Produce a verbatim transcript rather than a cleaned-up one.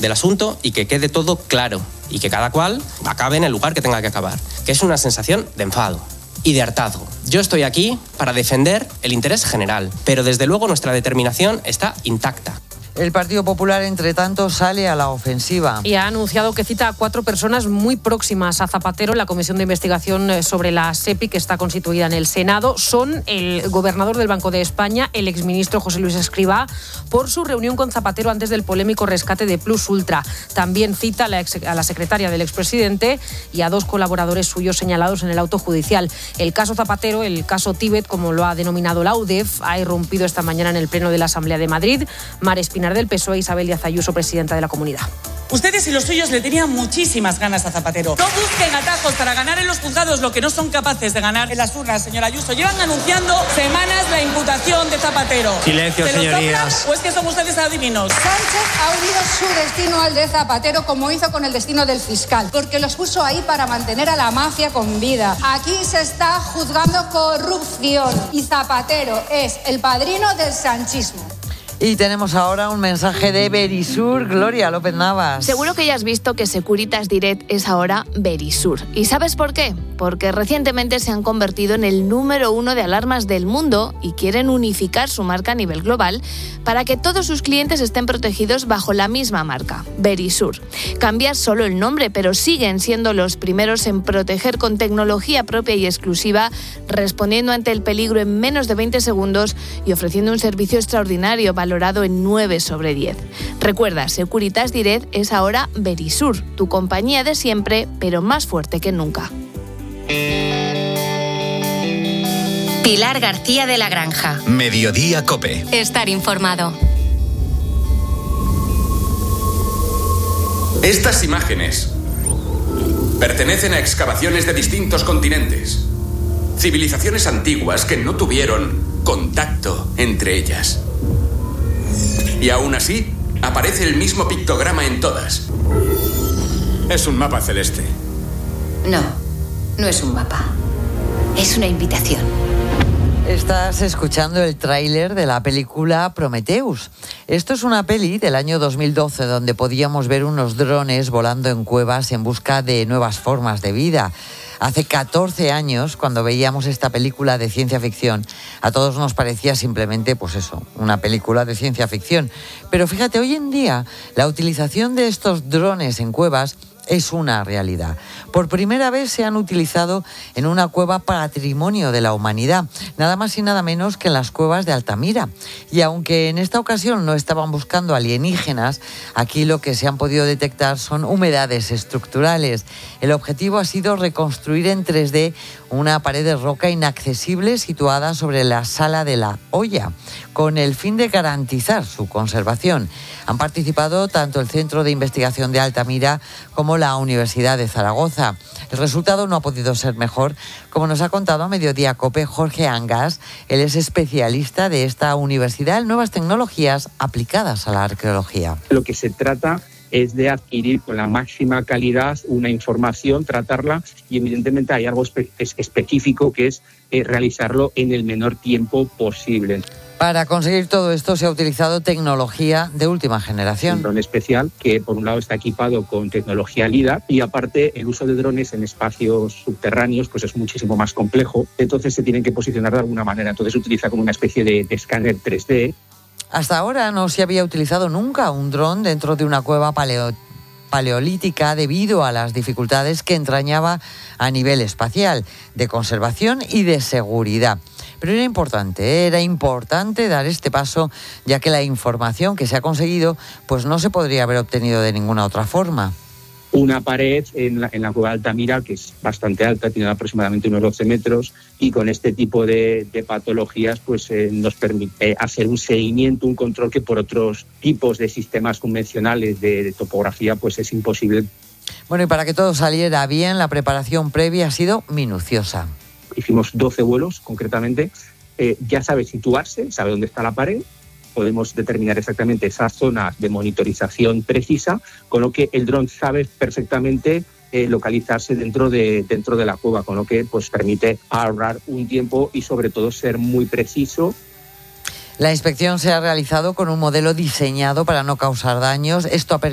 del asunto y que quede todo claro y que cada cual acabe en el lugar que tenga que acabar, que es una sensación de enfado y de hartazgo. Yo estoy aquí para defender el interés general, pero desde luego nuestra determinación está intacta. El Partido Popular, entre tanto, sale a la ofensiva. Y ha anunciado que cita a cuatro personas muy próximas a Zapatero en la comisión de investigación sobre la SEPI que está constituida en el Senado. Son el gobernador del Banco de España, el exministro José Luis Escrivá, por su reunión con Zapatero antes del polémico rescate de Plus Ultra. También cita a la, ex, a la secretaria del expresidente y a dos colaboradores suyos señalados en el auto judicial. El caso Zapatero, el caso Tíbet, como lo ha denominado la U D E F, ha irrumpido esta mañana en el Pleno de la Asamblea de Madrid. Mar Espinar del P S O E, Isabel Díaz Ayuso, presidenta de la comunidad. Ustedes y los suyos le tenían muchísimas ganas a Zapatero. No busquen atajos para ganar en los juzgados lo que no son capaces de ganar en las urnas, señora Ayuso. Llevan anunciando semanas la imputación de Zapatero. Silencio, señorías. ¿O es que son ustedes adivinos? Sánchez ha unido su destino al de Zapatero como hizo con el destino del fiscal, porque los puso ahí para mantener a la mafia con vida. Aquí se está juzgando corrupción y Zapatero es el padrino del sanchismo. Y tenemos ahora un mensaje de Verisur, Gloria López Navas. Seguro que ya has visto que Securitas Direct es ahora Verisur. ¿Y sabes por qué? Porque recientemente se han convertido en el número uno de alarmas del mundo y quieren unificar su marca a nivel global para que todos sus clientes estén protegidos bajo la misma marca, Verisur. Cambia solo el nombre, pero siguen siendo los primeros en proteger con tecnología propia y exclusiva, respondiendo ante el peligro en menos de veinte segundos y ofreciendo un servicio extraordinario valorado en nueve sobre diez. Recuerda, Securitas Direct es ahora Verisur, tu compañía de siempre, pero más fuerte que nunca. Pilar García de la Granja. Mediodía COPE. Estar informado. Estas imágenes pertenecen a excavaciones de distintos continentes. Civilizaciones antiguas que no tuvieron contacto entre ellas. Y aún así, aparece el mismo pictograma en todas. Es un mapa celeste. No, no es un mapa. Es una invitación. Estás escuchando el tráiler de la película Prometheus. Esto es una peli del año dos mil doce donde podíamos ver unos drones volando en cuevas en busca de nuevas formas de vida. Hace catorce años, cuando veíamos esta película de ciencia ficción, a todos nos parecía simplemente, pues eso, una película de ciencia ficción. Pero fíjate, hoy en día, la utilización de estos drones en cuevas es una realidad. Por primera vez se han utilizado en una cueva patrimonio de la humanidad, nada más y nada menos que en las cuevas de Altamira. Y aunque en esta ocasión no estaban buscando alienígenas, aquí lo que se han podido detectar son humedades estructurales. El objetivo ha sido reconstruir en tres D una pared de roca inaccesible situada sobre la Sala de la Hoya, con el fin de garantizar su conservación. Han participado tanto el Centro de Investigación de Altamira como la Universidad de Zaragoza. El resultado no ha podido ser mejor, como nos ha contado a Mediodía COPE Jorge Angas. Él es especialista de esta universidad en nuevas tecnologías aplicadas a la arqueología. Lo que se trata es de adquirir con la máxima calidad una información, tratarla y evidentemente hay algo espe- específico que es eh, realizarlo en el menor tiempo posible. Para conseguir todo esto se ha utilizado tecnología de última generación. Un dron especial que por un lado está equipado con tecnología LIDAR y aparte el uso de drones en espacios subterráneos pues es muchísimo más complejo, entonces se tienen que posicionar de alguna manera, entonces se utiliza como una especie de, de escáner tres D. Hasta ahora no se había utilizado nunca un dron dentro de una cueva paleo, paleolítica debido a las dificultades que entrañaba a nivel espacial, de conservación y de seguridad. Pero era importante, era importante dar este paso, ya que la información que se ha conseguido pues no se podría haber obtenido de ninguna otra forma. Una pared en la, en la cueva de Altamira, que es bastante alta, tiene aproximadamente unos doce metros, y con este tipo de, de patologías pues eh, nos permite hacer un seguimiento, un control que por otros tipos de sistemas convencionales de, de topografía pues es imposible. Bueno, y para que todo saliera bien, la preparación previa ha sido minuciosa. Hicimos doce vuelos, concretamente. Eh, ya sabe situarse, sabe dónde está la pared. Podemos determinar exactamente esa zona de monitorización precisa, con lo que el dron sabe perfectamente eh, localizarse dentro de, dentro de la cueva, con lo que pues, permite ahorrar un tiempo y sobre todo ser muy preciso. La inspección se ha realizado con un modelo diseñado para no causar daños. Esto ha